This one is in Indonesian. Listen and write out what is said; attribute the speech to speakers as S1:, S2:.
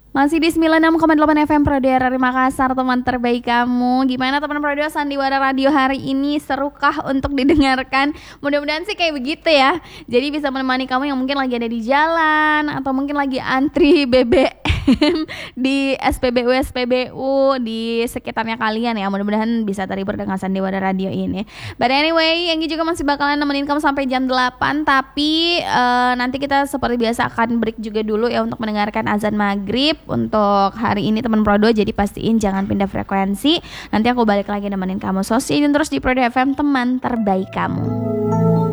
S1: Masih di 96,8 FM Pro RRI Makassar, teman terbaik kamu. Gimana teman Pro Sandiwara Radio hari ini? Serukah untuk didengarkan? Mudah-mudahan sih kayak begitu ya. Jadi bisa menemani kamu yang mungkin lagi ada di jalan, atau mungkin lagi antri BBM di SPBU di sekitarnya kalian ya. Mudah-mudahan bisa terhibur dengan Sandiwara Radio ini. But anyway, Yanggi juga masih bakalan nemenin kamu sampai jam 8. Tapi nanti kita seperti biasa akan break juga dulu ya untuk mendengarkan azan maghrib untuk hari ini teman Prodo. Jadi pastiin jangan pindah frekuensi. Nanti aku balik lagi nemenin kamu. So stay tune terus di Prodo FM, teman terbaik kamu.